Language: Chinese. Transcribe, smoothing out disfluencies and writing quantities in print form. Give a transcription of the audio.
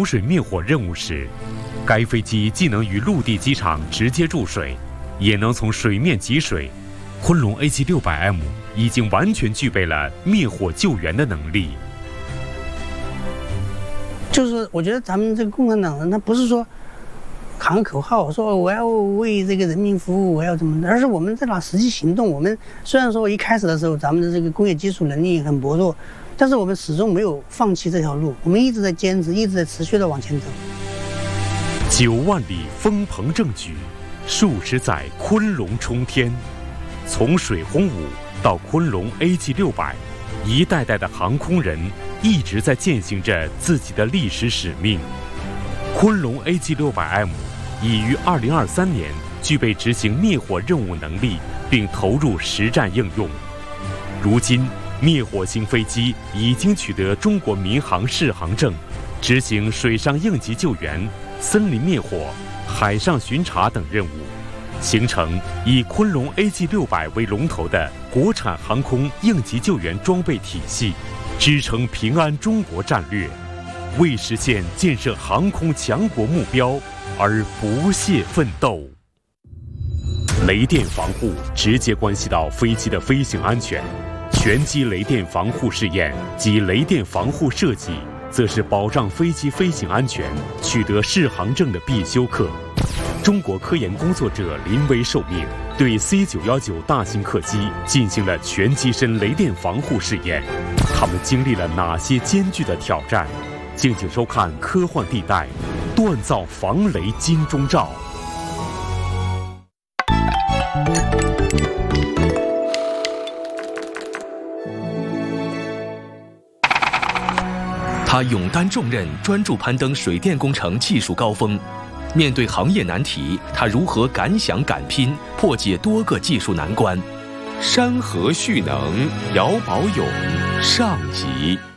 水灭火任务时，该飞机既能与陆地机场直接注水，也能从水面汲水。昆龙 AG600M 已经完全具备了灭火救援的能力。 就是我觉得咱们这个共产党人，他不是说喊口号说我要为这个人民服务，我要怎么的，而是我们在拿实际行动。我们虽然说一开始的时候咱们的这个工业技术能力很薄弱，但是我们始终没有放弃这条路，我们一直在坚持，一直在持续的往前走。 9万里风鹏正举，数十载昆龙冲天。从水轰五到昆龙 AG600，一代代的航空人一直在践行着自己的历史使命。昆龙 AG600M 已于2023年具备执行灭火任务能力，并投入实战应用。如今，灭火型飞机已经取得中国民航适航证，执行水上应急救援、森林灭火、海上巡查等任务，形成以昆龙 AG600为龙头的国产航空应急救援装备体系，支撑平安中国战略，为实现建设航空强国目标而不懈奋斗。雷电防护直接关系到飞机的飞行安全，全机雷电防护试验及雷电防护设计，则是保障飞机飞行安全、取得适航证的必修课。中国科研工作者临危受命，对 C919大型客机进行了全机身雷电防护试验。他们经历了哪些艰巨的挑战？敬请收看《科幻地带》，锻造防雷金钟罩。 他勇担重任，专注攀登水电工程技术高峰。面对行业难题，他如何敢想敢拼，破解多个技术难关？山河蓄能，姚宝勇上集。